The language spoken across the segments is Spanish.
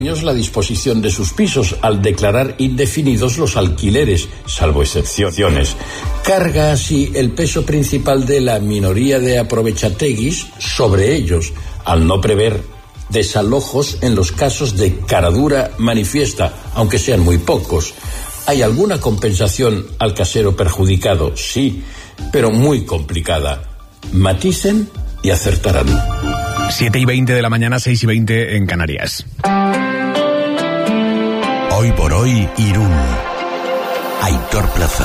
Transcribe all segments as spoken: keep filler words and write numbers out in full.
la disposición de sus pisos al declarar indefinidos los alquileres, salvo excepciones. Carga así el peso principal de la minoría de aprovechateguis sobre ellos, al no prever desalojos en los casos de caradura manifiesta, aunque sean muy pocos. ¿Hay alguna compensación al casero perjudicado? Sí, pero muy complicada. Maticen y acertarán. siete y veinte de la mañana, seis y veinte en Canarias. Hoy por hoy, Irún. Aitor Plaza.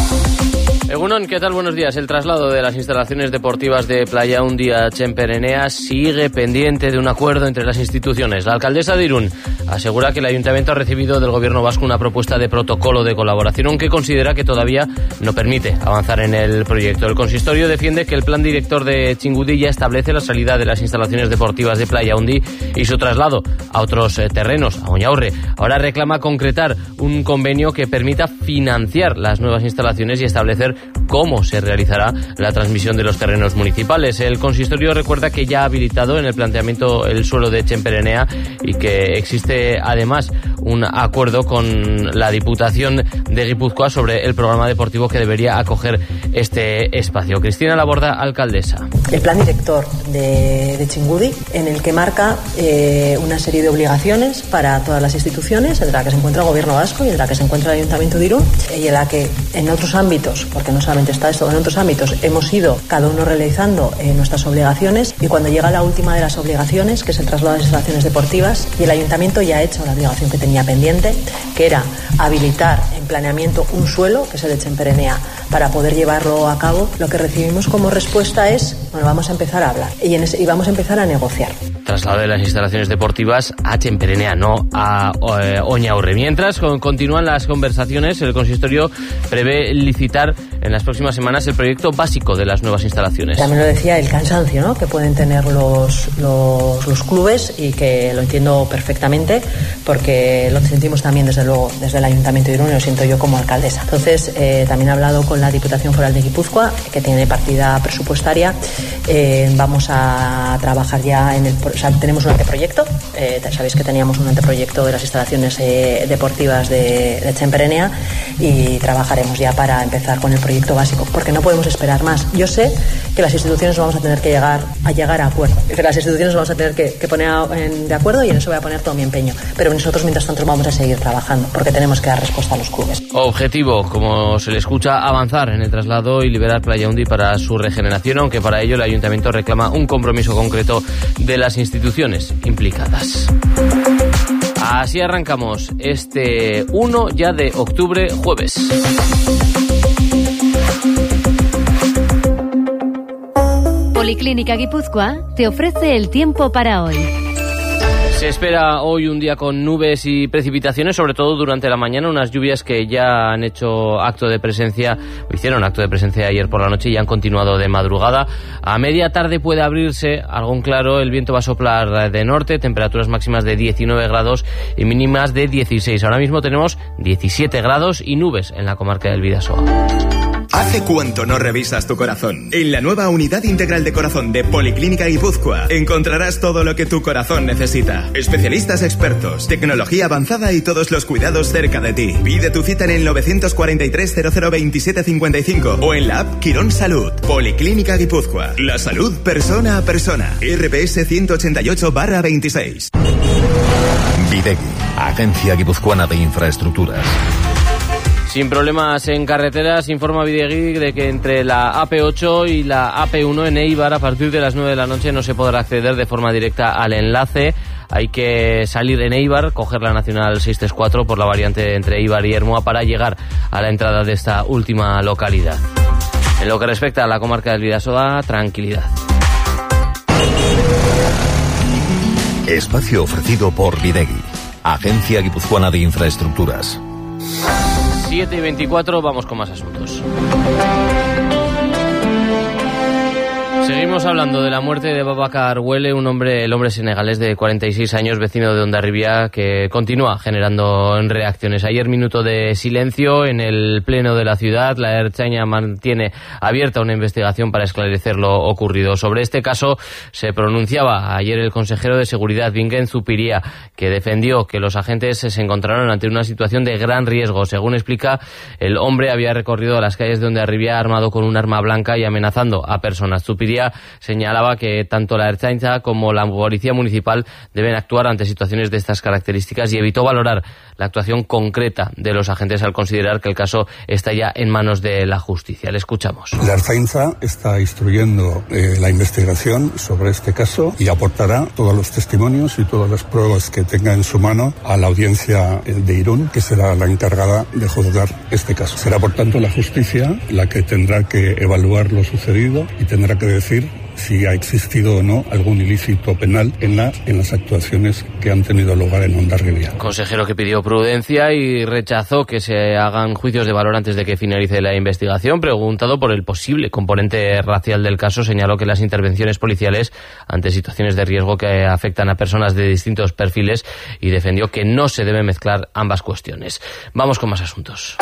Egunon, ¿qué tal? Buenos días. El traslado de las instalaciones deportivas de Playaundi a Txenperenea sigue pendiente de un acuerdo entre las instituciones. La alcaldesa de Irún asegura que el ayuntamiento ha recibido del gobierno vasco una propuesta de protocolo de colaboración, aunque considera que todavía no permite avanzar en el proyecto. El consistorio defiende que el plan director de Txingudi ya establece la salida de las instalaciones deportivas de Playaundi y su traslado a otros terrenos, a Oñaurre. Ahora reclama concretar un convenio que permita financiar las nuevas instalaciones y establecer cómo se realizará la transmisión de los terrenos municipales. El consistorio recuerda que ya ha habilitado en el planteamiento el suelo de Txenperenea y que existe además un acuerdo con la Diputación de Guipúzcoa sobre el programa deportivo que debería acoger este espacio. Cristina Laborda, alcaldesa. El plan director de, de Txingudi, en el que marca eh, una serie de obligaciones para todas las instituciones, entre la que se encuentra el Gobierno vasco y entre la que se encuentra el Ayuntamiento de Irún, y en la que en otros ámbitos, porque no solamente está esto, en otros ámbitos hemos ido cada uno realizando eh, nuestras obligaciones, y cuando llega la última de las obligaciones, que es el traslado de las instalaciones deportivas, y el Ayuntamiento ya ha hecho la obligación que tenía pendiente, que era habilitar en planeamiento un suelo, que es el de Txenperenea, para poder llevarlo a cabo, lo que recibimos como respuesta es, bueno, vamos a empezar a hablar y, en ese, y vamos a empezar a negociar. Traslado de las instalaciones deportivas a Txenperenea, no a eh, Oñaurre. Mientras con, continúan las conversaciones, el consistorio prevé licitar en las próximas semanas el proyecto básico de las nuevas instalaciones. También lo decía, el cansancio, ¿no?, que pueden tener los, los, los clubes, y que lo entiendo perfectamente, porque lo sentimos también desde luego desde el Ayuntamiento de Irún, y lo siento yo como alcaldesa. Entonces eh, también he hablado con la Diputación Foral de Guipúzcoa, que tiene partida presupuestaria. Eh, vamos a trabajar ya en el... O sea, tenemos un anteproyecto. Eh, sabéis que teníamos un anteproyecto de las instalaciones eh, deportivas de, de Txenperenea, y trabajaremos ya para empezar con el proyecto básico, porque no podemos esperar más. Yo sé que las instituciones vamos a tener que llegar a llegar a acuerdo, que las instituciones vamos a tener que, que poner a, en, de acuerdo, y en eso voy a poner todo mi empeño, pero nosotros mientras tanto vamos a seguir trabajando, porque tenemos que dar respuesta a los clubes. Objetivo, como se le escucha, avanzar en el traslado y liberar Playaundi para su regeneración, aunque para ello el Ayuntamiento reclama un compromiso concreto de las instituciones implicadas. Así arrancamos este uno ya de octubre, jueves. Policlínica Guipúzcoa te ofrece el tiempo para hoy. Se espera hoy un día con nubes y precipitaciones, sobre todo durante la mañana, unas lluvias que ya han hecho acto de presencia, o hicieron acto de presencia ayer por la noche y han continuado de madrugada. A media tarde puede abrirse algo en claro, el viento va a soplar de norte, temperaturas máximas de diecinueve grados y mínimas de dieciséis. Ahora mismo tenemos diecisiete grados y nubes en la comarca del Bidasoa. ¿Hace cuánto no revisas tu corazón? En la nueva Unidad Integral de Corazón de Policlínica Guipúzcoa encontrarás todo lo que tu corazón necesita. Especialistas expertos, tecnología avanzada y todos los cuidados cerca de ti. Pide tu cita en el nueve cuatro tres cero cero veintisiete cincuenta y cinco o en la app Quirón Salud. Policlínica Guipúzcoa. La salud persona a persona. R P S ciento ochenta y ocho barra veintiséis. Videgui, Agencia Guipuzcoana de Infraestructuras. Sin problemas en carreteras, informa Videgui de que entre la A P ocho y la A P uno en Eibar, a partir de las nueve de la noche no se podrá acceder de forma directa al enlace. Hay que salir en Eibar, coger la Nacional seiscientos treinta y cuatro por la variante entre Eibar y Ermua para llegar a la entrada de esta última localidad. En lo que respecta a la comarca del Bidasoa, tranquilidad. Espacio ofrecido por Videgui, Agencia Guipuzcoana de Infraestructuras. siete y veinticuatro, vamos con más asuntos. Seguimos hablando de la muerte de Babacar Wele, un hombre, el hombre senegalés de cuarenta y seis años, vecino de Hondarribia, que continúa generando reacciones. Ayer, minuto de silencio en el pleno de la ciudad. La Ertzaintza mantiene abierta una investigación para esclarecer lo ocurrido. Sobre este caso se pronunciaba ayer el consejero de Seguridad, Bingen Zupiria, que defendió que los agentes se encontraron ante una situación de gran riesgo. Según explica, el hombre había recorrido las calles de Hondarribia armado con un arma blanca y amenazando a personas. Zupiria señalaba que tanto la Ertzaintza como la Policía Municipal deben actuar ante situaciones de estas características y evitó valorar la actuación concreta de los agentes al considerar que el caso está ya en manos de la justicia. Le escuchamos. La Ertzaintza está instruyendo eh, la investigación sobre este caso y aportará todos los testimonios y todas las pruebas que tenga en su mano a la audiencia de Irún, que será la encargada de juzgar este caso. Será, por tanto, la justicia la que tendrá que evaluar lo sucedido y tendrá que decir si ha existido o no algún ilícito penal en, la, en las actuaciones que han tenido lugar en Hondarribia. Consejero que pidió prudencia y rechazó que se hagan juicios de valor antes de que finalice la investigación. Preguntado por el posible componente racial del caso, señaló que las intervenciones policiales ante situaciones de riesgo que afectan a personas de distintos perfiles y defendió que no se deben mezclar ambas cuestiones. Vamos con más asuntos.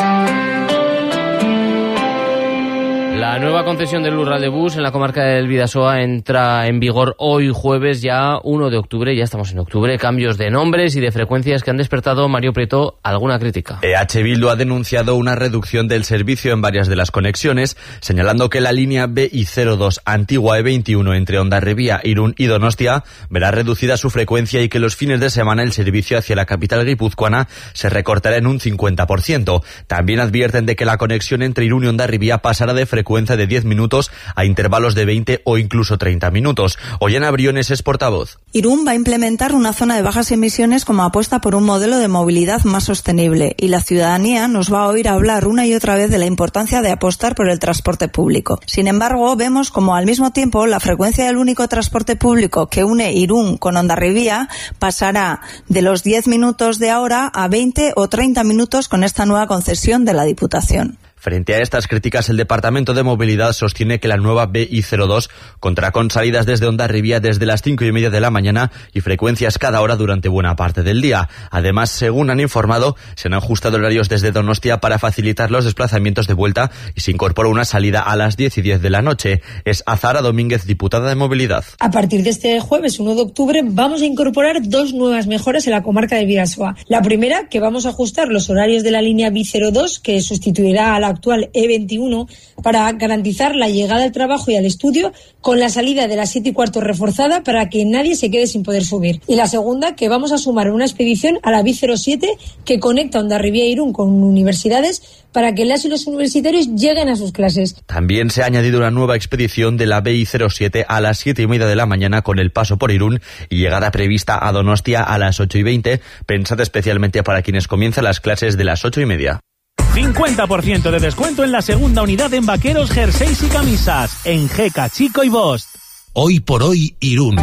La nueva concesión del Lurralde Bus en la comarca del Bidasoa entra en vigor hoy jueves, ya uno de octubre, ya estamos en octubre. Cambios de nombres y de frecuencias que han despertado, Mario Prieto, alguna crítica. E H Bildu ha denunciado una reducción del servicio en varias de las conexiones, señalando que la línea B I cero dos antigua E veintiuno entre Hondarribia, Irún y Donostia verá reducida su frecuencia y que los fines de semana el servicio hacia la capital guipuzcoana se recortará en un cincuenta por ciento. También advierten de que la conexión entre Irún y Hondarribia pasará de frecuencia de diez minutos a intervalos de veinte o incluso treinta minutos. Ollana Briones es portavoz. Irún va a implementar una zona de bajas emisiones como apuesta por un modelo de movilidad más sostenible y la ciudadanía nos va a oír hablar una y otra vez de la importancia de apostar por el transporte público. Sin embargo, vemos como al mismo tiempo la frecuencia del único transporte público que une Irún con Hondarribia pasará de los diez minutos de ahora a veinte o treinta minutos con esta nueva concesión de la Diputación. Frente a estas críticas, el Departamento de Movilidad sostiene que la nueva B I cero dos contará con salidas desde Hondarribia desde las cinco y media de la mañana y frecuencias cada hora durante buena parte del día. Además, según han informado, se han ajustado horarios desde Donostia para facilitar los desplazamientos de vuelta y se incorpora una salida a las diez y diez de la noche. Es Azara Domínguez, diputada de Movilidad. A partir de este jueves uno de octubre vamos a incorporar dos nuevas mejoras en la comarca del Bidasoa. La primera, que vamos a ajustar los horarios de la línea B I cero dos, que sustituirá a la actual E veintiuno, para garantizar la llegada al trabajo y al estudio, con la salida de las siete y cuarto reforzada para que nadie se quede sin poder subir. Y la segunda, que vamos a sumar una expedición a la B I cero siete que conecta Hondarribia e Irún con universidades para que las y los universitarios lleguen a sus clases. También se ha añadido una nueva expedición de la B I cero siete a las siete y media de la mañana con el paso por Irún y llegada prevista a Donostia a las ocho y veinte, pensada especialmente para quienes comienzan las clases de las ocho y media. cincuenta por ciento de descuento en la segunda unidad en vaqueros, jerseys y camisas en Jeca, Chico y Bost. Hoy por hoy, Irún.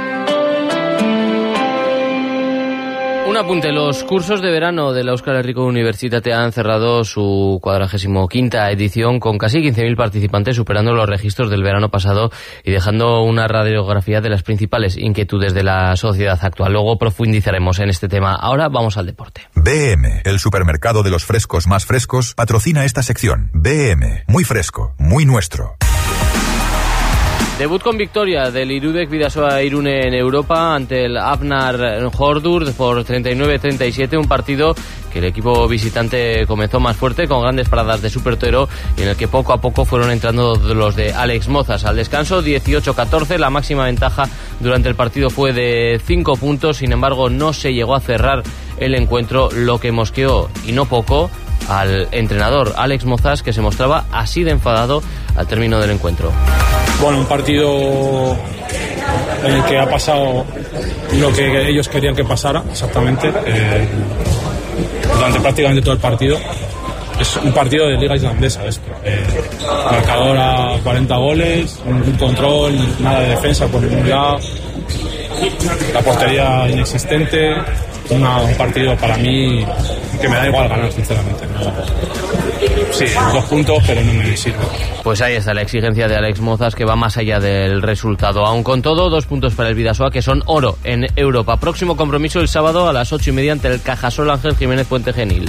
Un apunte, los cursos de verano de la Euskal Herriko Unibertsitate han cerrado su cuadragésimo quinta edición con casi quince mil participantes, superando los registros del verano pasado y dejando una radiografía de las principales inquietudes de la sociedad actual. Luego profundizaremos en este tema. Ahora vamos al deporte. B M, el supermercado de los frescos más frescos, patrocina esta sección. B M, muy fresco, muy nuestro. Debut con victoria del Irudek Bidasoa Irune en Europa ante el Afnar Hordur por treinta y nueve a treinta y siete, un partido que el equipo visitante comenzó más fuerte con grandes paradas de su portero y en el que poco a poco fueron entrando los de Alex Mozas. Al descanso dieciocho a catorce, la máxima ventaja durante el partido fue de cinco puntos, sin embargo no se llegó a cerrar el encuentro, lo que mosqueó y no poco al entrenador Alex Mozas, que se mostraba así de enfadado al término del encuentro. Bueno, un partido en el que ha pasado lo que ellos querían que pasara, exactamente, eh, durante prácticamente todo el partido. Es un partido de liga islandesa esto. Eh, marcador a cuarenta goles, un control, nada de defensa por ningún lado, la portería inexistente. una, un partido para mí que me da igual ganar, sinceramente. ¿no? Sí, dos puntos, pero no me sirve. Pues ahí está la exigencia de Alex Mozas, que va más allá del resultado. Aun con todo, dos puntos para el Bidasoa, que son oro en Europa. Próximo compromiso el sábado a las ocho y media ante el Cajasol Ángel Jiménez Puente Genil.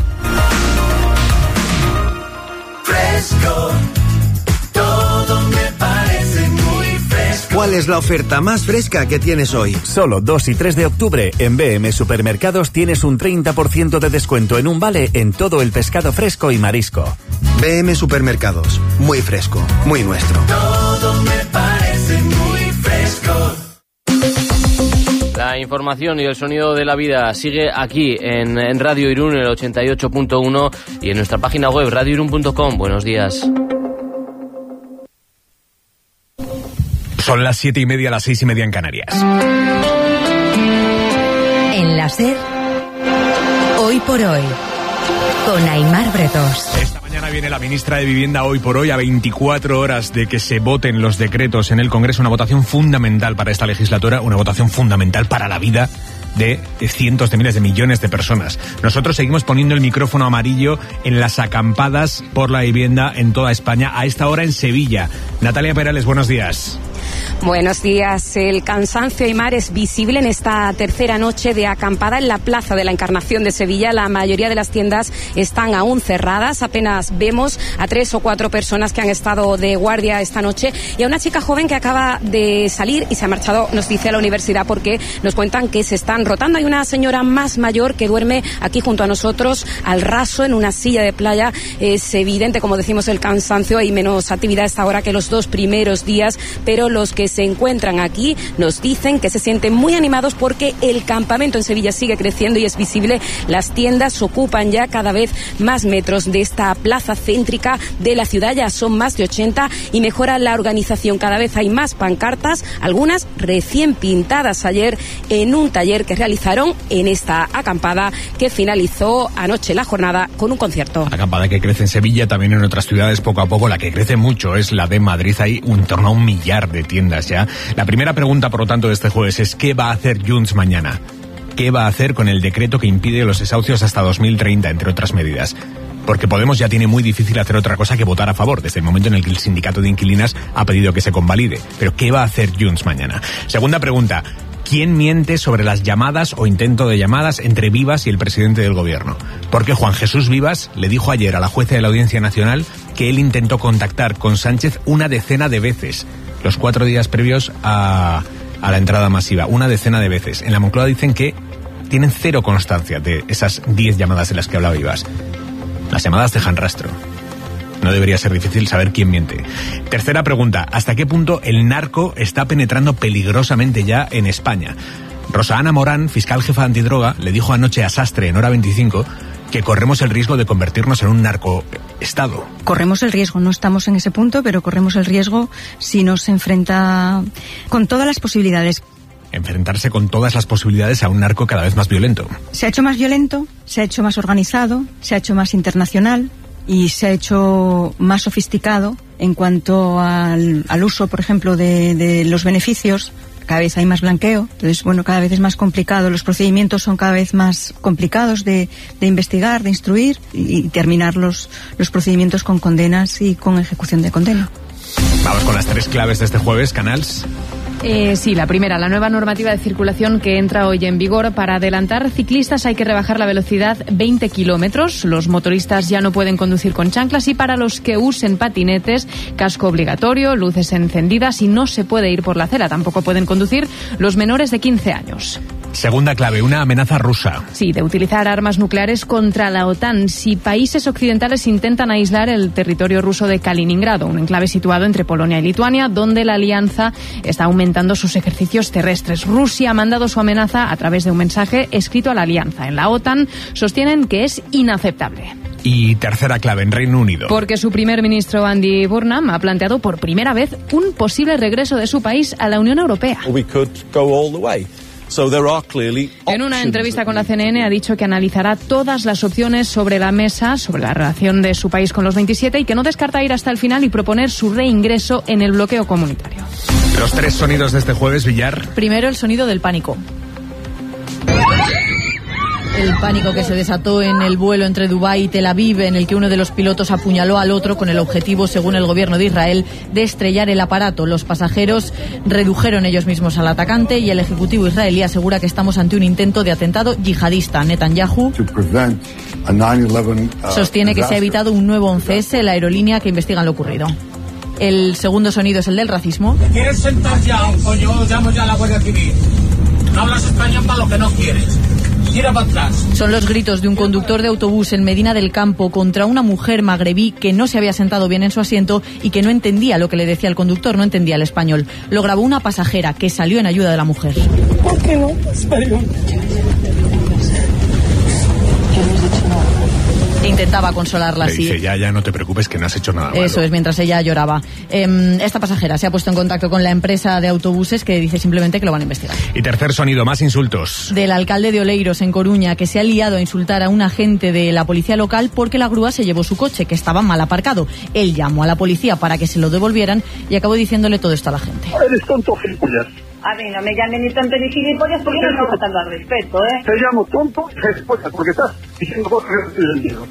Fresco, todo me parece muy fresco. ¿Cuál es la oferta más fresca que tienes hoy? Solo dos y tres de octubre en B M Supermercados tienes un treinta por ciento de descuento en un vale en todo el pescado fresco y marisco. B M Supermercados, muy fresco, muy nuestro. Todo me parece muy fresco. La información y el sonido de la vida sigue aquí en, en Radio Irún, el ochenta y ocho punto uno, y en nuestra página web radio irún punto com. Buenos días. Son las siete y media, las seis y media en Canarias. En la SER, hoy por hoy, con Aimar Bretos. Esta mañana viene la ministra de Vivienda hoy por hoy a veinticuatro horas de que se voten los decretos en el Congreso, una votación fundamental para esta legislatura, una votación fundamental para la vida de cientos de miles de millones de personas. Nosotros seguimos poniendo el micrófono amarillo en las acampadas por la vivienda en toda España, a esta hora en Sevilla. Natalia Perales, buenos días. Buenos días. El cansancio, Aimar, es visible en esta tercera noche de acampada en la Plaza de la Encarnación de Sevilla. La mayoría de las tiendas están aún cerradas. Apenas vemos a tres o cuatro personas que han estado de guardia esta noche y a una chica joven que acaba de salir y se ha marchado, nos dice, a la universidad, porque nos cuentan que se están rotando. Hay una señora más mayor que duerme aquí junto a nosotros al raso en una silla de playa. Es evidente, como decimos, el cansancio. Hay menos actividad a esta hora que los dos primeros días, pero los que se encuentran aquí nos dicen que se sienten muy animados porque el campamento en Sevilla sigue creciendo y es visible. Las tiendas ocupan ya cada vez más metros de esta plaza céntrica de la ciudad, ya son más de ochenta, y mejora la organización. Cada vez hay más pancartas, algunas recién pintadas ayer en un taller que realizaron en esta acampada que finalizó anoche la jornada con un concierto. Acampada que crece en Sevilla, también en otras ciudades poco a poco. La que crece mucho es la de Madrid. Hay en torno a un millar de tiendas ya. La primera pregunta, por lo tanto, de este jueves es ¿qué va a hacer Junts mañana? ¿Qué va a hacer con el decreto que impide los desahucios hasta dos mil treinta, entre otras medidas? Porque Podemos ya tiene muy difícil hacer otra cosa que votar a favor, desde el momento en el que el sindicato de inquilinas ha pedido que se convalide. Pero ¿qué va a hacer Junts mañana? Segunda pregunta, ¿quién miente sobre las llamadas o intento de llamadas entre Vivas y el presidente del gobierno? Porque Juan Jesús Vivas le dijo ayer a la jueza de la Audiencia Nacional que él intentó contactar con Sánchez una decena de veces, los cuatro días previos a, a la entrada masiva, una decena de veces. En la Moncloa dicen que tienen cero constancia de esas diez llamadas de las que hablaba Vivas. Las llamadas dejan rastro. No debería ser difícil saber quién miente. Tercera pregunta, ¿hasta qué punto el narco está penetrando peligrosamente ya en España? Rosa Ana Morán, fiscal jefa antidroga, le dijo anoche a Sastre en Hora veinticinco que corremos el riesgo de convertirnos en un narcoestado. Corremos el riesgo, no estamos en ese punto, pero corremos el riesgo si nos enfrenta con todas las posibilidades. Enfrentarse con todas las posibilidades a un narco cada vez más violento. Se ha hecho más violento, se ha hecho más organizado, se ha hecho más internacional y se ha hecho más sofisticado en cuanto al, al uso, por ejemplo, de, de los beneficios. Cada vez hay más blanqueo, entonces, bueno, cada vez es más complicado, los procedimientos son cada vez más complicados de, de investigar, de instruir y, y terminar los, los procedimientos con condenas y con ejecución de condena. Vamos con las tres claves de este jueves, Canals. Eh, sí, la primera, la nueva normativa de circulación que entra hoy en vigor. Para adelantar ciclistas hay que rebajar la velocidad veinte kilómetros. Los motoristas ya no pueden conducir con chanclas y para los que usen patinetes, casco obligatorio, luces encendidas y no se puede ir por la acera. Tampoco pueden conducir los menores de quince años. Segunda clave, una amenaza rusa. Sí, de utilizar armas nucleares contra la OTAN. Si países occidentales intentan aislar el territorio ruso de Kaliningrado, un enclave situado entre Polonia y Lituania, donde la alianza está aumentando sus ejercicios terrestres. Rusia ha mandado su amenaza a través de un mensaje escrito a la alianza. En la OTAN sostienen que es inaceptable. Y tercera clave, en Reino Unido. Porque su primer ministro, Andy Burnham, ha planteado por primera vez un posible regreso de su país a la Unión Europea. We could go all the way. So there are clearly en una entrevista con la C N N ha dicho que analizará todas las opciones sobre la mesa, sobre la relación de su país con los veintisiete y que no descarta ir hasta el final y proponer su reingreso en el bloqueo comunitario. Los tres sonidos de este jueves, Villar. Primero, el sonido del pánico. El pánico que se desató en el vuelo entre Dubái y Tel Aviv, en el que uno de los pilotos apuñaló al otro con el objetivo, según el gobierno de Israel, de estrellar el aparato. Los pasajeros redujeron ellos mismos al atacante y el ejecutivo israelí asegura que estamos ante un intento de atentado yihadista. Netanyahu sostiene que se ha evitado un nuevo once ese, la aerolínea que investiga lo ocurrido. El segundo sonido es el del racismo. ¿Quieres sentar ya o yo llamo ya a la Guardia Civil? No hablas español para lo que no quieres. Tira para atrás. Son los gritos de un conductor de autobús en Medina del Campo contra una mujer magrebí que no se había sentado bien en su asiento y que no entendía lo que le decía el conductor, no entendía el español. Lo grabó una pasajera que salió en ayuda de la mujer. ¿Por qué no? Español. Intentaba consolarla Le así. dice, ya, ya, no te preocupes que no has hecho nada malo. Eso es, mientras ella lloraba. Eh, esta pasajera se ha puesto en contacto con la empresa de autobuses que dice simplemente que lo van a investigar. Y tercer sonido, más insultos. Del alcalde de Oleiros, en Coruña, que se ha liado a insultar a un agente de la policía local porque la grúa se llevó su coche, que estaba mal aparcado. Él llamó a la policía para que se lo devolvieran y acabó diciéndole todo esto a la gente. Eres tonto, gilipollas. A mí no me llamen ni tonto ni gilipollas porque no estoy faltando al respeto, ¿eh? Te llamo tonto y gilipollas porque estás diciendo cosas que no estoy entendiendo.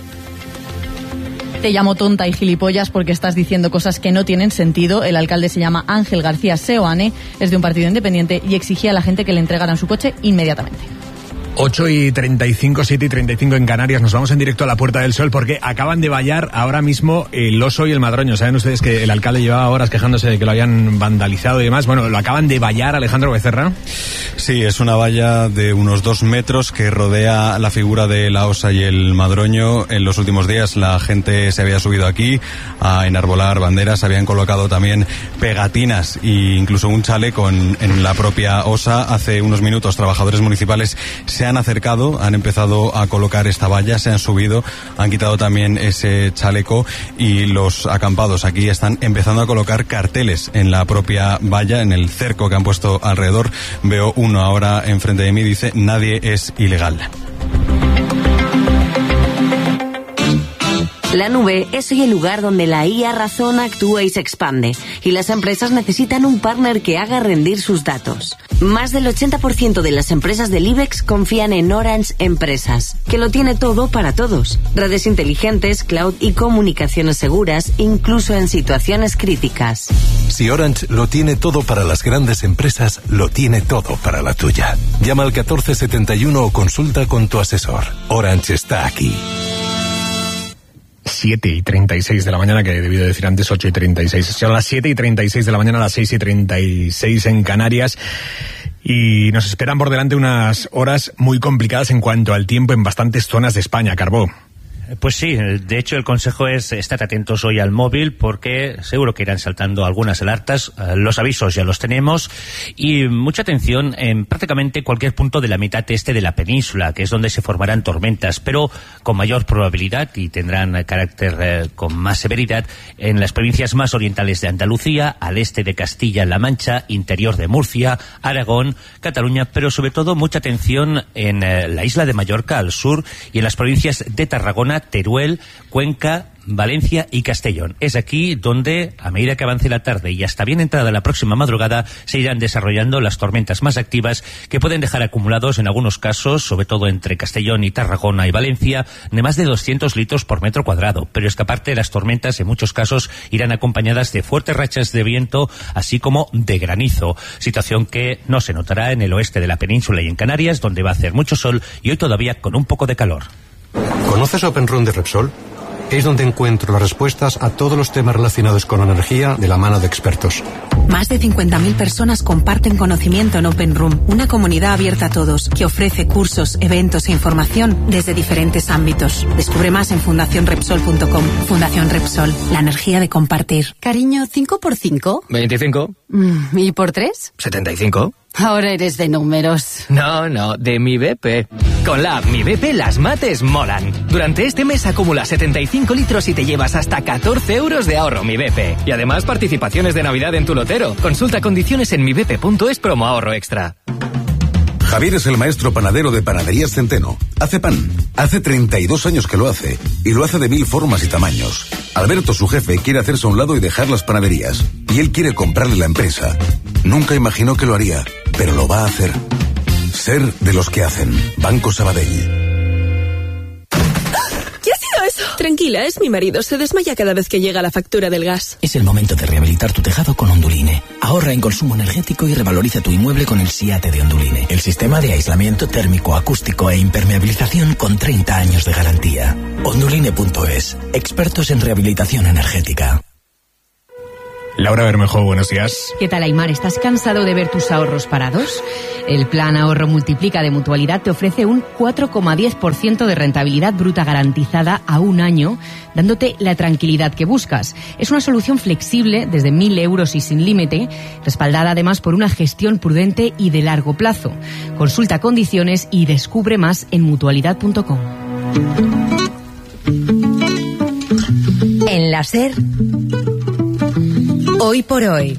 Te llamo tonta y gilipollas porque estás diciendo cosas que no tienen sentido. El alcalde se llama Ángel García Seoane, es de un partido independiente y exigía a la gente que le entregaran su coche inmediatamente. ocho y treinta y cinco, siete y treinta y cinco en Canarias. Nos vamos en directo a la Puerta del Sol porque acaban de vallar ahora mismo el Oso y el Madroño. Saben ustedes que el alcalde llevaba horas quejándose de que lo habían vandalizado y demás. Bueno, lo acaban de vallar, Alejandro Becerra. Sí, es una valla de unos dos metros que rodea la figura de la Osa y el Madroño. En los últimos días la gente se había subido aquí a enarbolar banderas, habían colocado también pegatinas e incluso un chaleco en, en la propia Osa. Hace unos minutos trabajadores municipales se han acercado, han empezado a colocar esta valla, se han subido, han quitado también ese chaleco y los acampados aquí están empezando a colocar carteles en la propia valla, en el cerco que han puesto alrededor. Veo uno ahora enfrente de mí, dice: nadie es ilegal. La nube es hoy el lugar donde la I A razona, actúa y se expande, y las empresas necesitan un partner que haga rendir sus datos. Más del ochenta por ciento de las empresas del IBEX confían en Orange Empresas, que lo tiene todo para todos. Redes inteligentes, cloud y comunicaciones seguras, incluso en situaciones críticas. Si Orange lo tiene todo para las grandes empresas, lo tiene todo para la tuya. Llama al catorce setenta y uno o consulta con tu asesor. Orange está aquí. siete y treinta y seis de la mañana, que he debido decir antes ocho y treinta y seis. Son las siete y treinta y seis de la mañana, las seis y treinta y seis en Canarias. Y nos esperan por delante unas horas muy complicadas en cuanto al tiempo en bastantes zonas de España, Carbó. Pues sí, de hecho el consejo es estar atentos hoy al móvil porque seguro que irán saltando algunas alertas, los avisos ya los tenemos y mucha atención en prácticamente cualquier punto de la mitad este de la península, que es donde se formarán tormentas, pero con mayor probabilidad y tendrán carácter eh, con más severidad en las provincias más orientales de Andalucía, al este de Castilla-La Mancha, interior de Murcia, Aragón, Cataluña, pero sobre todo mucha atención en eh, la isla de Mallorca al sur y en las provincias de Tarragona, Teruel, Cuenca, Valencia y Castellón. Es aquí donde, a medida que avance la tarde y hasta bien entrada la próxima madrugada, se irán desarrollando las tormentas más activas que pueden dejar acumulados en algunos casos, sobre todo entre Castellón y Tarragona y Valencia, de más de doscientos litros por metro cuadrado. Pero es que aparte las tormentas en muchos casos irán acompañadas de fuertes rachas de viento, así como de granizo. Situación que no se notará en el oeste de la península y en Canarias, donde va a hacer mucho sol y hoy todavía con un poco de calor. ¿Conoces Open Room de Repsol? Es donde encuentro las respuestas a todos los temas relacionados con energía de la mano de expertos. Más de cincuenta mil personas comparten conocimiento en Open Room, una comunidad abierta a todos que ofrece cursos, eventos e información desde diferentes ámbitos. Descubre más en fundación repsol punto com. Fundación Repsol, la energía de compartir. Cariño, ¿cinco por cinco? veinticinco. ¿Y por tres? setenta y cinco. Ahora eres de números. No, no, de Mi B P. Con la app Mi B P las mates molan. Durante este mes acumula setenta y cinco litros y te llevas hasta catorce euros de ahorro Mi B P. Y además participaciones de Navidad en tu lotero. Consulta condiciones en mi b p punto es promo ahorro extra. Javier es el maestro panadero de Panaderías Centeno. Hace pan. Hace treinta y dos años que lo hace. Y lo hace de mil formas y tamaños. Alberto, su jefe, quiere hacerse a un lado y dejar las panaderías. Y él quiere comprarle la empresa. Nunca imaginó que lo haría, pero lo va a hacer. Ser de los que hacen. Banco Sabadell. ¿Qué ha sido eso? Tranquila, es mi marido. Se desmaya cada vez que llega la factura del gas. Es el momento de rehabilitar tu tejado con Onduline. Ahorra en consumo energético y revaloriza tu inmueble con el SIATE de Onduline. El sistema de aislamiento térmico, acústico e impermeabilización con treinta años de garantía. Onduline punto es. Expertos en rehabilitación energética. Laura Bermejo, buenos días. ¿Qué tal, Aymar? ¿Estás cansado de ver tus ahorros parados? El plan Ahorro Multiplica de Mutualidad te ofrece un cuatro coma diez por ciento de rentabilidad bruta garantizada a un año, dándote la tranquilidad que buscas. Es una solución flexible desde mil euros y sin límite, respaldada además por una gestión prudente y de largo plazo. Consulta condiciones y descubre más en mutualidad punto com. En la SER, Hoy por Hoy,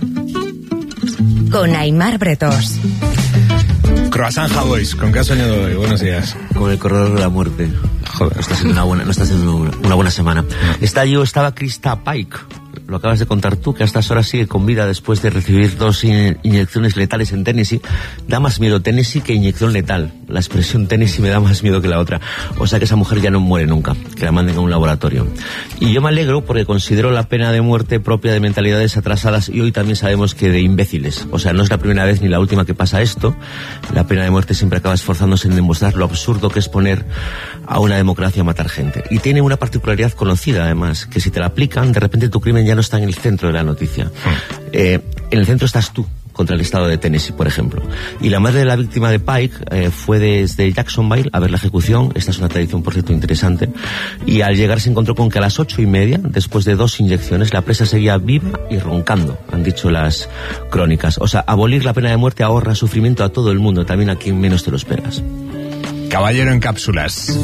con Aymar Bretós. Croissant Havois, ¿con qué has soñado hoy? Buenos días. Con el corredor de la muerte. Joder, no está siendo una buena, no está siendo una, una buena semana. Está yo, estaba Krista Pike. Lo acabas de contar tú, que a estas horas sigue con vida después de recibir dos in- inyecciones letales en Tennessee. Da más miedo Tennessee que inyección letal. La expresión Tennessee me da más miedo que la otra. O sea que esa mujer ya no muere nunca, que la manden a un laboratorio. Y yo me alegro porque considero la pena de muerte propia de mentalidades atrasadas y hoy también sabemos que de imbéciles. O sea, no es la primera vez ni la última que pasa esto. La pena de muerte siempre acaba esforzándose en demostrar lo absurdo que es poner a una democracia a matar gente. Y tiene una particularidad conocida, además, que si te la aplican, de repente tu crimen ya no está en el centro de la noticia. Eh, en el centro estás tú, contra el estado de Tennessee, por ejemplo. Y la madre de la víctima de Pike eh, fue desde Jacksonville a ver la ejecución. Esta es una tradición, por cierto, interesante. Y al llegar se encontró con que a las ocho y media, después de dos inyecciones, la presa seguía viva y roncando, han dicho las crónicas. O sea, abolir la pena de muerte ahorra sufrimiento a todo el mundo, también a quien menos te lo esperas. Caballero en cápsulas.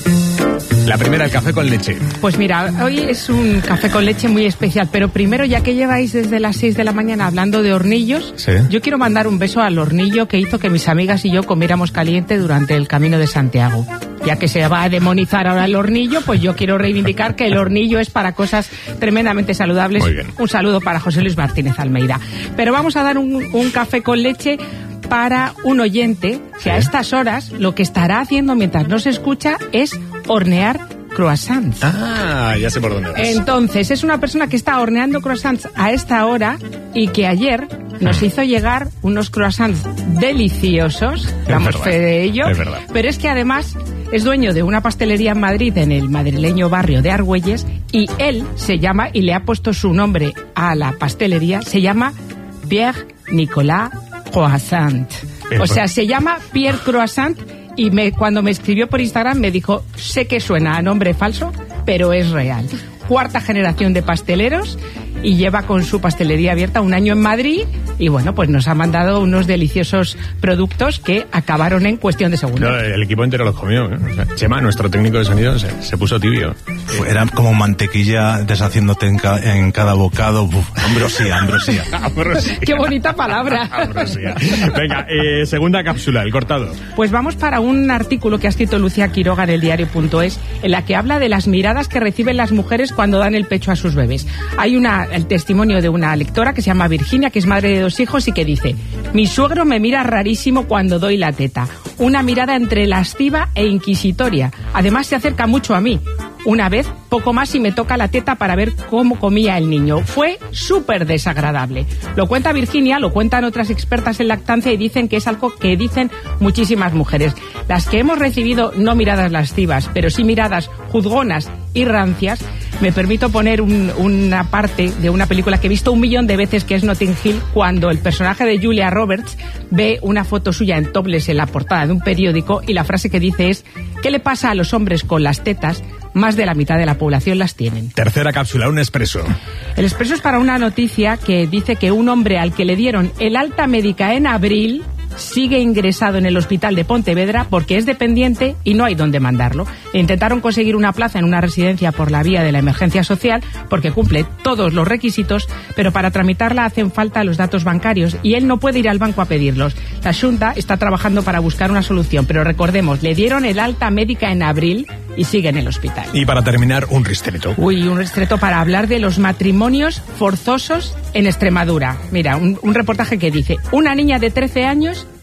La primera, el café con leche. Pues mira, hoy es un café con leche muy especial, pero primero, ya que lleváis desde las seis de la mañana hablando de hornillos, ¿sí? Yo quiero mandar un beso al hornillo que hizo que mis amigas y yo comiéramos caliente durante el Camino de Santiago. Ya que se va a demonizar ahora el hornillo, pues yo quiero reivindicar que el hornillo es para cosas tremendamente saludables. Muy bien. Un saludo para José Luis Martínez Almeida. Pero vamos a dar un, un café con leche para un oyente que ¿sí? a estas horas lo que estará haciendo mientras no se escucha es hornear croissants. Ah, ya sé por dónde vas. Entonces, es una persona que está horneando croissants a esta hora y que ayer nos hizo llegar unos croissants deliciosos, damos verdad, fe de ello, es verdad. Pero es que además es dueño de una pastelería en Madrid, en el madrileño barrio de Argüelles, y él se llama, y le ha puesto su nombre a la pastelería, se llama Pierre Nicolas Croissant. O sea, se llama Pierre Croissant. Y me, cuando me escribió por Instagram me dijo, sé que suena a nombre falso, pero es real. Cuarta generación de pasteleros y lleva con su pastelería abierta un año en Madrid y bueno, pues nos ha mandado unos deliciosos productos que acabaron en cuestión de segundos. No, el equipo entero los comió, ¿eh? O sea, Chema, nuestro técnico de sonido, se, se puso tibio. Era como mantequilla deshaciéndote en, ca en cada bocado. Uf, ambrosía, ambrosía. Ambrosía. Qué bonita palabra. Ambrosía. Venga, eh, segunda cápsula, el cortado. Pues vamos para un artículo que ha escrito Lucía Quiroga en el diario punto es, en la que habla de las miradas que reciben las mujeres cuando dan el pecho a sus bebés. Hay una, el testimonio de una lectora que se llama Virginia, que es madre de dos hijos y que dice: mi suegro me mira rarísimo cuando doy la teta. Una mirada entre lasciva e inquisitoria. Además se acerca mucho a mí. Una vez, poco más, y me toca la teta para ver cómo comía el niño. Fue súper desagradable. Lo cuenta Virginia, lo cuentan otras expertas en lactancia y dicen que es algo que dicen muchísimas mujeres. Las que hemos recibido no miradas lascivas, pero sí miradas juzgonas y rancias, me permito poner un, una parte de una película que he visto un millón de veces, que es Notting Hill, cuando el personaje de Julia Roberts ve una foto suya en topless en la portada de un periódico y la frase que dice es: ¿qué le pasa a los hombres con las tetas? Más de la mitad de la población las tienen. Tercera cápsula, un expreso. El expreso es para una noticia que dice que un hombre al que le dieron el alta médica en abril sigue ingresado en el hospital de Pontevedra porque es dependiente y no hay dónde mandarlo. Le intentaron conseguir una plaza en una residencia por la vía de la emergencia social porque cumple todos los requisitos, pero para tramitarla hacen falta los datos bancarios y él no puede ir al banco a pedirlos. La Xunta está trabajando para buscar una solución, pero recordemos, le dieron el alta médica en abril y sigue en el hospital. Y para terminar, un ristreto. Uy, un ristreto para hablar de los matrimonios forzosos en Extremadura. Mira, un, un reportaje que dice: una niña de trece años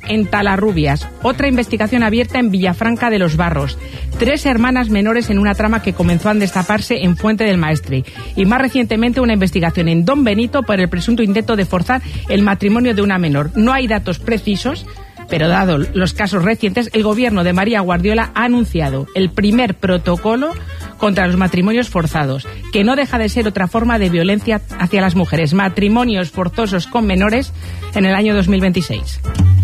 en Talarrubias. Otra investigación abierta en Villafranca de los Barros. Tres hermanas menores en una trama que comenzó a destaparse en Fuente del Maestre. Y más recientemente una investigación en Don Benito por el presunto intento de forzar el matrimonio de una menor. No hay datos precisos, pero dado los casos recientes, el gobierno de María Guardiola ha anunciado el primer protocolo contra los matrimonios forzados, que no deja de ser otra forma de violencia hacia las mujeres. Matrimonios forzosos con menores en el año dos mil veintiséis.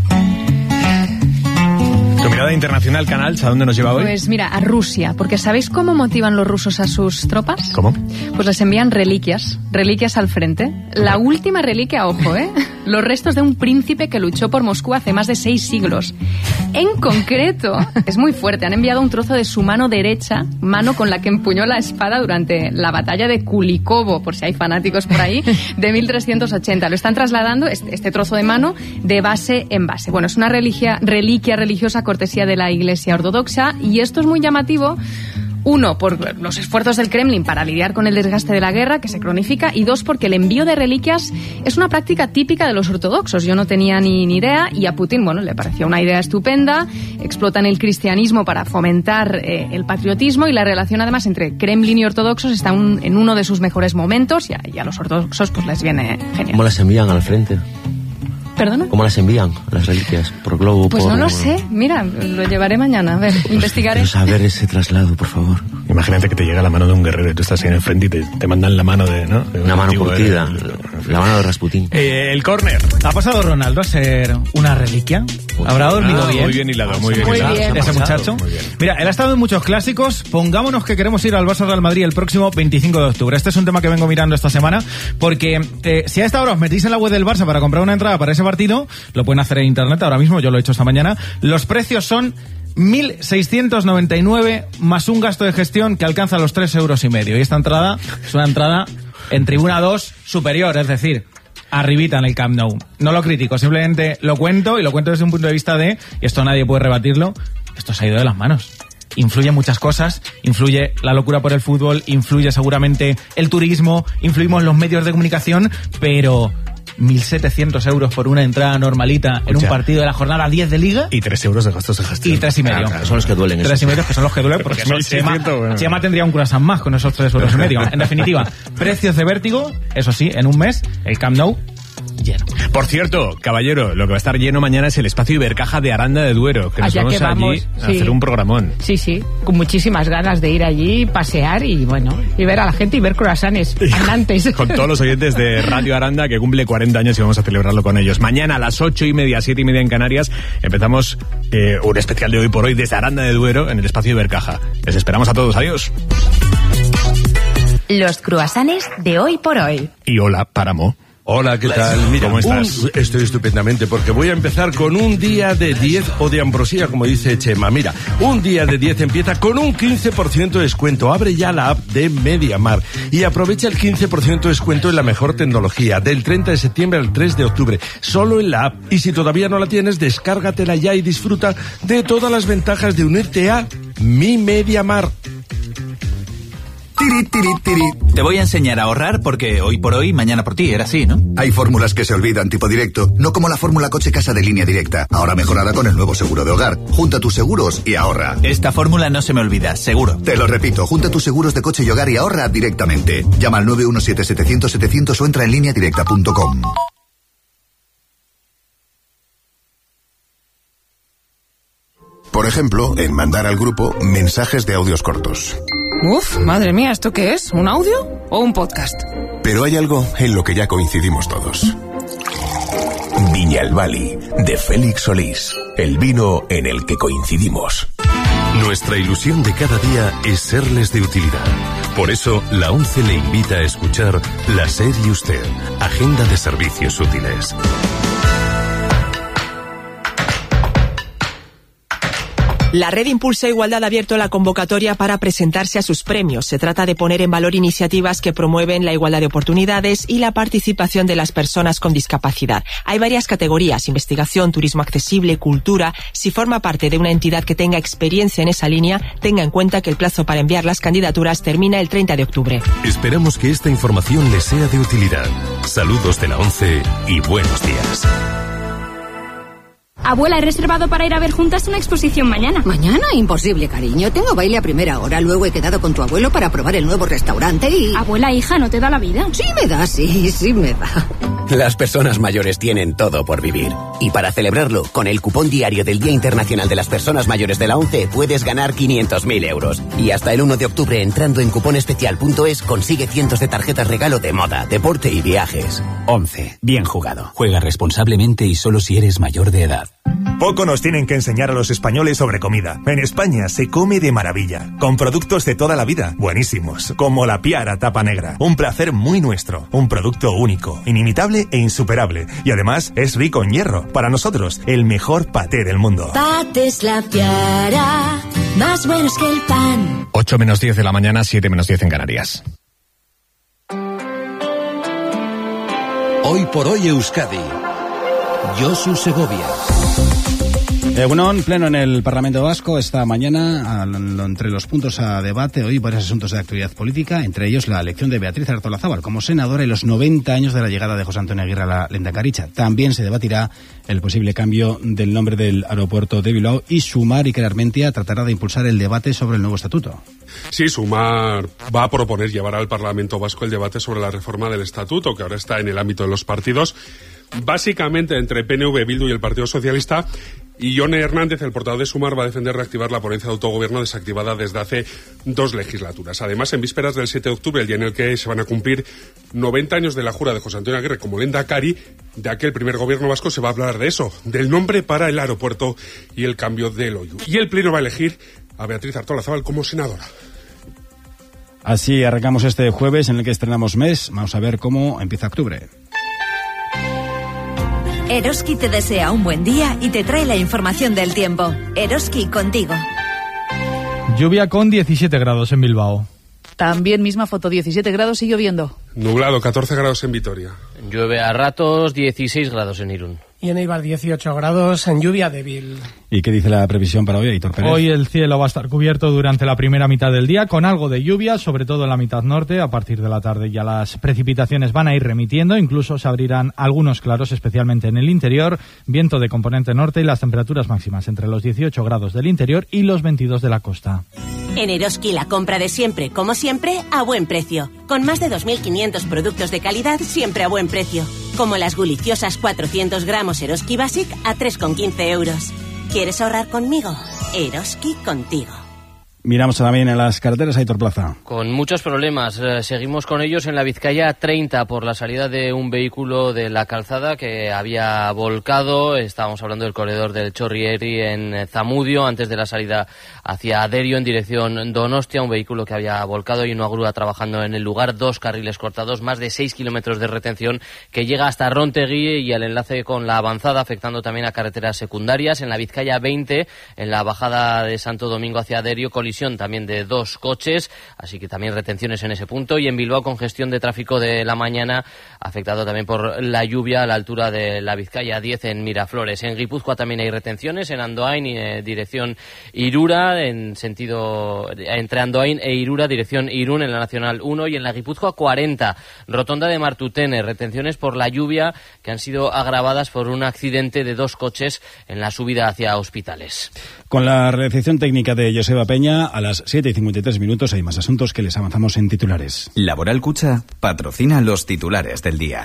Tu mirada internacional, Canals, ¿a dónde nos lleva hoy? Pues mira, a Rusia, porque ¿sabéis cómo motivan los rusos a sus tropas? ¿Cómo? Pues les envían reliquias, reliquias al frente. La última reliquia, ojo, ¿eh? Los restos de un príncipe que luchó por Moscú hace más de seis siglos. En concreto, es muy fuerte, han enviado un trozo de su mano derecha, mano con la que empuñó la espada durante la batalla de Kulikovo, por si hay fanáticos por ahí, de mil trescientos ochenta. Lo están trasladando, este, este trozo de mano, de base en base. Bueno, es una reliquia, reliquia religiosa cortesía de la Iglesia Ortodoxa, y esto es muy llamativo. Uno, por los esfuerzos del Kremlin para lidiar con el desgaste de la guerra, que se cronifica, y dos, porque el envío de reliquias es una práctica típica de los ortodoxos. Yo no tenía ni, ni idea, y a Putin, bueno, le parecía una idea estupenda. Explotan el cristianismo para fomentar eh, el patriotismo, y la relación, además, entre Kremlin y ortodoxos está un, en uno de sus mejores momentos, y a, y a los ortodoxos pues les viene genial. ¿Cómo las envían al frente? ¿Perdona? ¿Cómo las envían, las reliquias? ¿Por globo? Pues por... no lo sé. Mira, lo llevaré mañana. A ver, pues, investigaré. Quiero saber ese traslado, por favor. Imagínate que te llega la mano de un guerrero y tú estás ahí en el frente y te, te mandan la mano de... ¿no? de una mano curtida. De... La mano de Rasputín. Eh, el córner. ¿Ha pasado Ronaldo a ser una reliquia? ¿Habrá dormido ah, bien? Muy bien hilado, muy bien muy hilado. Bien. Ese muchacho. Muy bien. Mira, él ha estado en muchos clásicos. Pongámonos que queremos ir al Barça Real Madrid el próximo veinticinco de octubre. Este es un tema que vengo mirando esta semana, porque eh, si a esta hora os metís en la web del Barça para comprar una entrada para ese partido, lo pueden hacer en internet ahora mismo, yo lo he hecho esta mañana. Los precios son mil seiscientos noventa y nueve más un gasto de gestión que alcanza los tres euros y medio. Y esta entrada es una entrada en tribuna dos superior, es decir, arribita en el Camp Nou. No lo critico, simplemente lo cuento, y lo cuento desde un punto de vista de, y esto nadie puede rebatirlo, esto se ha ido de las manos. Influyen muchas cosas, influye la locura por el fútbol, influye seguramente el turismo, influimos los medios de comunicación, pero mil setecientos euros por una entrada normalita en un partido de la jornada diez de Liga. Y tres euros de gastos de gestión. Y tres y medio. Ah, claro, son los que duelen. Tres y medio que son los que duelen, porque eso, Chema, bueno. Chema tendría un croissant más con esos tres euros y medio. En definitiva, precios de vértigo, eso sí, en un mes, el Camp Nou lleno. Por cierto, caballero, lo que va a estar lleno mañana es el espacio Ibercaja de Aranda de Duero, que nos Allá vamos, que vamos allí a sí. hacer un programón. Sí, sí, con muchísimas ganas de ir allí, pasear y bueno, y ver a la gente y ver croissants andantes. Con todos los oyentes de Radio Aranda, que cumple cuarenta años y vamos a celebrarlo con ellos. Mañana a las ocho y media, siete y media en Canarias, empezamos eh, un especial de Hoy por Hoy desde Aranda de Duero en el espacio Ibercaja. Les esperamos a todos, adiós. Los croissants de Hoy por Hoy. Y hola, Páramo. Hola, ¿qué tal? Mira, ¿cómo estás? Un, estoy estupendamente porque voy a empezar con un día de diez o de ambrosía, como dice Chema. Mira, un día de diez empieza con un quince por ciento de descuento. Abre ya la app de MediaMar y aprovecha el quince por ciento de descuento en la mejor tecnología del treinta de septiembre al tres de octubre. Solo en la app. Y si todavía no la tienes, descárgatela ya y disfruta de todas las ventajas de unirte a Mi MediaMar. Tiri, tiri, tiri. Te voy a enseñar a ahorrar porque hoy por hoy, mañana por ti, era así, ¿no? Hay fórmulas que se olvidan tipo directo, no como la fórmula coche-casa de Línea Directa, ahora mejorada con el nuevo seguro de hogar. Junta tus seguros y ahorra. Esta fórmula no se me olvida, seguro. Te lo repito, junta tus seguros de coche y hogar y ahorra directamente. Llama al nueve uno siete, setecientos, setecientos o entra en línea directa punto com. Por ejemplo, en mandar al grupo mensajes de audios cortos. Uf, madre mía, ¿esto qué es? ¿Un audio o un podcast? Pero hay algo en lo que ya coincidimos todos. Viñalbali, de Félix Solís. El vino en el que coincidimos. Nuestra ilusión de cada día es serles de utilidad. Por eso, la ONCE le invita a escuchar La SER y Usted, Agenda de Servicios Útiles. La Red Impulsa Igualdad ha abierto la convocatoria para presentarse a sus premios. Se trata de poner en valor iniciativas que promueven la igualdad de oportunidades y la participación de las personas con discapacidad. Hay varias categorías: investigación, turismo accesible, cultura. Si forma parte de una entidad que tenga experiencia en esa línea, tenga en cuenta que el plazo para enviar las candidaturas termina el treinta de octubre. Esperamos que esta información les sea de utilidad. Saludos de la ONCE y buenos días. Abuela, he reservado para ir a ver juntas una exposición mañana. ¿Mañana? Imposible, cariño. Tengo baile a primera hora. Luego he quedado con tu abuelo para probar el nuevo restaurante y... Abuela, hija, ¿no te da la vida? Sí me da, sí, sí me da. Las personas mayores tienen todo por vivir. Y para celebrarlo, con el cupón diario del Día Internacional de las Personas Mayores de la ONCE puedes ganar quinientos mil euros. Y hasta el uno de octubre, entrando en cuponespecial punto es, consigue cientos de tarjetas regalo de moda, deporte y viajes. ONCE. Bien jugado. Juega responsablemente y solo si eres mayor de edad. Poco nos tienen que enseñar a los españoles sobre comida. En España se come de maravilla, con productos de toda la vida, buenísimos, como la Piara tapa negra, un placer muy nuestro, un producto único, inimitable e insuperable, y además es rico en hierro. Para nosotros, el mejor paté del mundo. Patés La Piara, más buenos que el pan. ocho menos diez de la mañana, siete menos diez en Canarias. Hoy por hoy Euskadi. Josu Segovia. Egunon, pleno en el Parlamento Vasco esta mañana, entre los puntos a debate hoy varios asuntos de actividad política, entre ellos la elección de Beatriz Artolazábal como senadora y los noventa años de la llegada de José Antonio Aguirre a la Lehendakaritza. También se debatirá el posible cambio del nombre del aeropuerto de Bilbao y Sumar Iker Armentia tratará de impulsar el debate sobre el nuevo estatuto. Sí, Sumar va a proponer llevar al Parlamento Vasco el debate sobre la reforma del estatuto, que ahora está en el ámbito de los partidos, básicamente entre P N V, Bildu y el Partido Socialista. Y Jone Hernández, el portavoz de Sumar, va a defender reactivar la ponencia de autogobierno desactivada desde hace dos legislaturas. Además, en vísperas del siete de octubre, el día en el que se van a cumplir noventa años de la jura de José Antonio Aguirre como Lehendakari, de aquel primer gobierno vasco, se va a hablar de eso, del nombre para el aeropuerto y el cambio del O I U. Y el Pleno va a elegir a Beatriz Artolazábal como senadora. Así arrancamos este jueves en el que estrenamos mes. Vamos a ver cómo empieza octubre. Eroski te desea un buen día y te trae la información del tiempo. Eroski contigo. Lluvia con diecisiete grados en Bilbao. También misma foto, diecisiete grados y lloviendo. Nublado, catorce grados en Vitoria. Llueve a ratos, dieciséis grados en Irún. Y en Eibar dieciocho grados, en lluvia débil. ¿Y qué dice la previsión para hoy, Aitor Pérez? Hoy el cielo va a estar cubierto durante la primera mitad del día con algo de lluvia, sobre todo en la mitad norte. A partir de la tarde ya las precipitaciones van a ir remitiendo, incluso se abrirán algunos claros, especialmente en el interior. Viento de componente norte y las temperaturas máximas entre los dieciocho grados del interior y los veintidós de la costa. En Eroski la compra de siempre, como siempre, a buen precio. Con más de dos mil quinientos productos de calidad, siempre a buen precio. Como las deliciosas cuatrocientos gramos Eroski Basic a tres con quince euros. ¿Quieres ahorrar conmigo? Eroski contigo. Miramos también en las carreteras, Aitor Plaza. Con muchos problemas. Eh, seguimos con ellos en la Vizcaya treinta por la salida de un vehículo de la calzada que había volcado. Estábamos hablando del corredor del Chorrieri en Zamudio, antes de la salida hacia Derio en dirección Donostia. Un vehículo que había volcado y una grúa trabajando en el lugar. Dos carriles cortados, más de seis kilómetros de retención que llega hasta Rontegui y el enlace con la avanzada, afectando también a carreteras secundarias. En la Vizcaya veinte, en la bajada de Santo Domingo hacia Derio, colisión también de dos coches, así que también retenciones en ese punto. Y en Bilbao, congestión de tráfico de la mañana, afectado también por la lluvia a la altura de la Vizcaya diez en Miraflores. En Guipúzcoa también hay retenciones, en Andoain y eh, dirección Irura, en sentido entre Andoain e Irura, dirección Irún en la Nacional uno, y en la Guipúzcoa cuarenta, rotonda de Martutene, retenciones por la lluvia que han sido agravadas por un accidente de dos coches en la subida hacia Hospitales. Con la recepción técnica de Joseba Peña, a las siete y cincuenta y tres minutos hay más asuntos que les avanzamos en titulares. Laboral Cucha patrocina los titulares del día.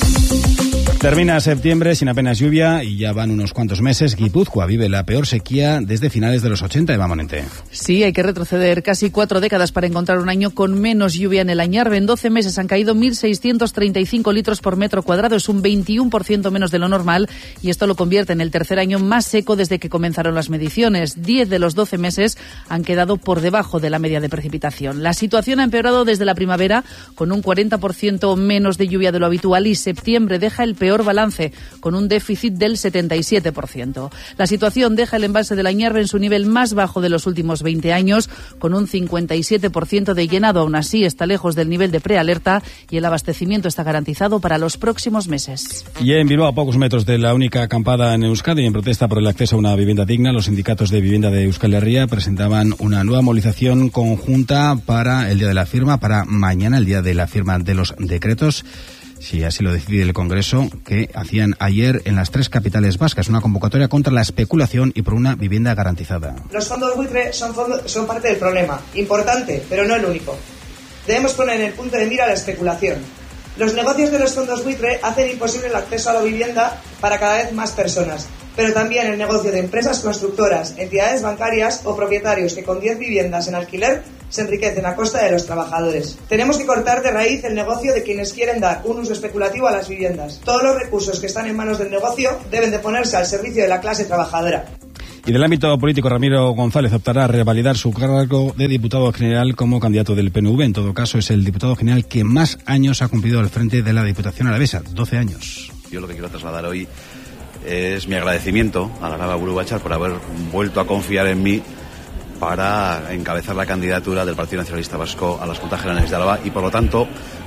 Termina septiembre sin apenas lluvia y ya van unos cuantos meses. Guipúzcoa vive la peor sequía desde finales de los ochenta, Eva Monente. Sí, hay que retroceder casi cuatro décadas para encontrar un año con menos lluvia en el Añarbe. En doce meses han caído mil seiscientos treinta y cinco litros por metro cuadrado. Es un veintiuno por ciento menos de lo normal y esto lo convierte en el tercer año más seco desde que comenzaron las mediciones. diez de los doce meses han quedado por debajo de la media de precipitación. La situación ha empeorado desde la primavera, con un cuarenta por ciento menos de lluvia de lo habitual, y septiembre deja el peor peor balance, con un déficit del setenta y siete por ciento. La situación deja el embalse del Añarbe en su nivel más bajo de los últimos veinte años, con un cincuenta y siete por ciento de llenado. Aún así, está lejos del nivel de prealerta y el abastecimiento está garantizado para los próximos meses. Y en Bilbao, a pocos metros de la única acampada en Euskadi, en protesta por el acceso a una vivienda digna, los sindicatos de vivienda de Euskal Herria presentaban una nueva movilización conjunta para el día de la firma, para mañana, el día de la firma de los decretos. si así lo decide el Congreso, que hacían ayer en las tres capitales vascas, una convocatoria contra la especulación y por una vivienda garantizada. Los fondos buitre son, fondos, son parte del problema, importante, pero no el único. Debemos poner en el punto de mira la especulación. Los negocios de los fondos buitre hacen imposible el acceso a la vivienda para cada vez más personas, pero también el negocio de empresas constructoras, entidades bancarias o propietarios que con diez viviendas en alquiler se enriquecen a costa de los trabajadores. Tenemos que cortar de raíz el negocio de quienes quieren dar un uso especulativo a las viviendas. Todos los recursos que están en manos del negocio deben de ponerse al servicio de la clase trabajadora. Y del ámbito político, Ramiro González optará a revalidar su cargo de diputado general como candidato del P N V. En todo caso, es el diputado general que más años ha cumplido al frente de la Diputación Alavesa, doce años. Yo lo que quiero trasladar hoy es mi agradecimiento a la Araba Buru Batzar por haber vuelto a confiar en mí para encabezar la candidatura del Partido Nacionalista Vasco a las Juntas Generales de Álava y, por lo tanto,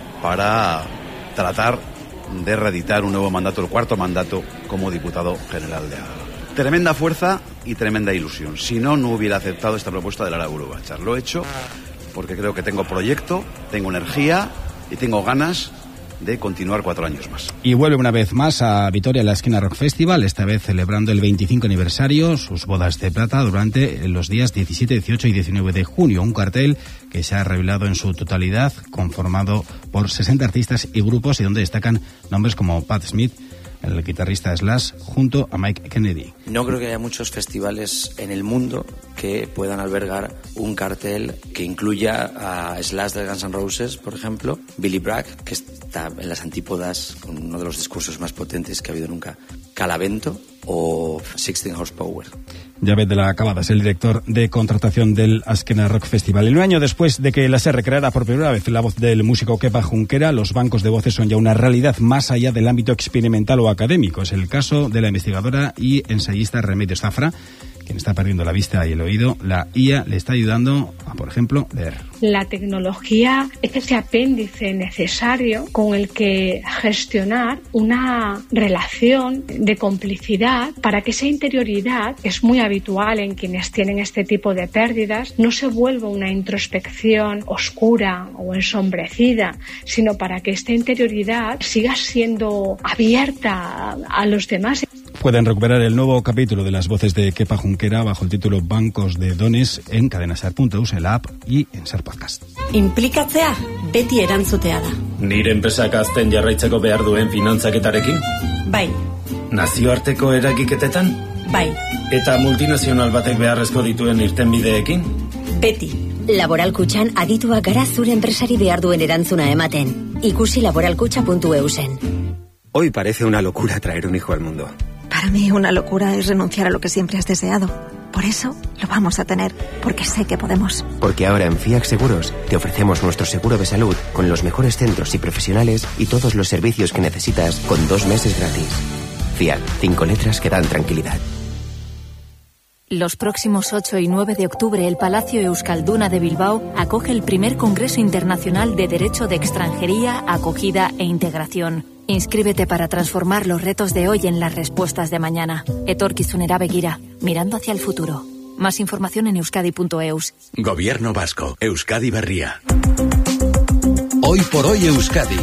para tratar de reeditar un nuevo mandato, el cuarto mandato como diputado general de Álava. Tremenda fuerza y tremenda ilusión. Si no, no hubiera aceptado esta propuesta de Lara Buru Batzar. Lo he hecho porque creo que tengo proyecto, tengo energía y tengo ganas de continuar cuatro años más. Y vuelve una vez más a Vitoria la Esquena Rock Festival, esta vez celebrando el veinticinco aniversario, sus bodas de plata durante los días diecisiete, dieciocho y diecinueve de junio. Un cartel que se ha revelado en su totalidad, conformado por sesenta artistas y grupos y donde destacan nombres como Pat Smith, el guitarrista Slash, junto a Mike Kennedy. No creo que haya muchos festivales en el mundo que puedan albergar un cartel que incluya a Slash de Guns N' Roses, por ejemplo, Billy Bragg, que está en las antípodas con uno de los discursos más potentes que ha habido nunca, Calavento o Sixteen Horsepower. Javed de la Cabada es el director de contratación del Azkena Rock Festival. En un año después de que la SER recreara por primera vez la voz del músico Kepa Junquera, los bancos de voces son ya una realidad más allá del ámbito experimental o académico. Es el caso de la investigadora y ensayista Remedios Zafra, quien está perdiendo la vista y el oído. La I A le está ayudando a, por ejemplo, leer. La tecnología es ese apéndice necesario con el que gestionar una relación de complicidad para que esa interioridad, que es muy habitual en quienes tienen este tipo de pérdidas, no se vuelva una introspección oscura o ensombrecida, sino para que esta interioridad siga siendo abierta a los demás. Pueden recuperar el nuevo capítulo de las voces de Kepa Junquera bajo el título Bancos de Dones en cadenasar punto eus, en la app y en SER Podcast. Implikatzea beti erantzutea da. Nire enpresak azten jarraitzeko behar duen finantzaketarekin? Bai. Nazioarteko eragiketetan? Bai. Eta multinazional batek beharrezko dituen irtenbideekin? Beti. Laboral Kutxan adituak gara zure enpresari behar duen erantzuna ematen. Ikusi laboralkutxa puntu eusen. Hoy parece una locura traer un hijo al mundo. Para mí una locura es renunciar a lo que siempre has deseado. Por eso lo vamos a tener, porque sé que podemos. Porque ahora en FIAC Seguros te ofrecemos nuestro seguro de salud con los mejores centros y profesionales y todos los servicios que necesitas con dos meses gratis. FIAC, cinco letras que dan tranquilidad. Los próximos ocho y nueve de octubre, el Palacio Euskalduna de Bilbao acoge el primer Congreso Internacional de Derecho de Extranjería, Acogida e Integración. Inscríbete para transformar los retos de hoy en las respuestas de mañana. Etorkizunera begira, mirando hacia el futuro. Más información en euskadi punto eus. Gobierno Vasco, Euskadi Berria. Hoy por hoy Euskadi.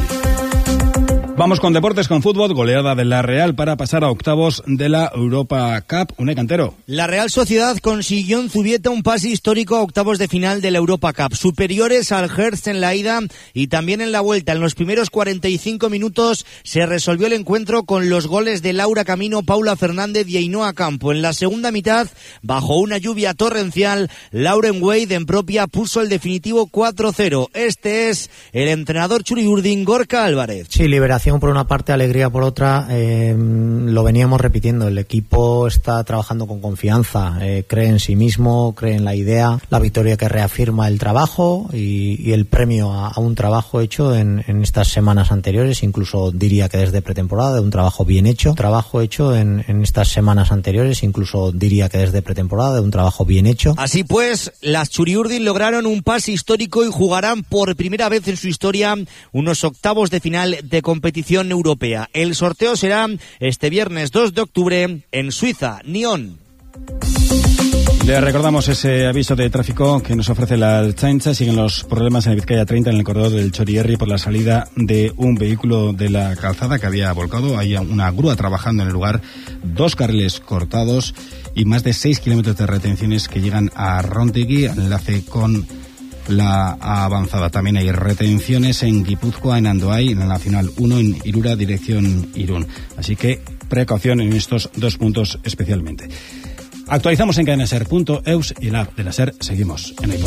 Vamos con deportes, con fútbol, goleada de la Real para pasar a octavos de la Europa Cup. Unai Cantero. La Real Sociedad consiguió en Zubieta un pase histórico a octavos de final de la Europa Cup, superiores al Hertz en la ida y también en la vuelta. En los primeros cuarenta y cinco minutos se resolvió el encuentro con los goles de Laura Camino, Paula Fernández y Ainhoa Campo. En la segunda mitad, bajo una lluvia torrencial, Lauren Wade en propia puso el definitivo cuatro cero. Este es el entrenador Txuri-Urdin, Gorka Álvarez. Sí, liberación por una parte, alegría por otra. Eh, lo veníamos repitiendo, el equipo está trabajando con confianza, eh, cree en sí mismo, cree en la idea, la victoria que reafirma el trabajo y, y el premio a, a un trabajo hecho en, en estas semanas anteriores, incluso diría que desde pretemporada, de un trabajo bien hecho, trabajo hecho en, en estas semanas anteriores, incluso diría que desde pretemporada, de un trabajo bien hecho. Así pues, las Txuri-Urdin lograron un pase histórico y jugarán por primera vez en su historia unos octavos de final de competición europea. El sorteo será este viernes dos de octubre en Suiza, Nyon. Le recordamos ese aviso de tráfico que nos ofrece la Ertzaintza. Siguen los problemas en el Vizcaya treinta en el corredor del Chorierri por la salida de un vehículo de la calzada que había volcado. Hay una grúa trabajando en el lugar, dos carriles cortados y más de seis kilómetros de retenciones que llegan a Rontegui, enlace con la avanzada. También hay retenciones en Guipúzcoa, en Andoain, en la Nacional uno, en Irura, dirección Irún. Así que precaución en estos dos puntos especialmente. Actualizamos en cadena ser punto eus y en la app de la SER. Seguimos en el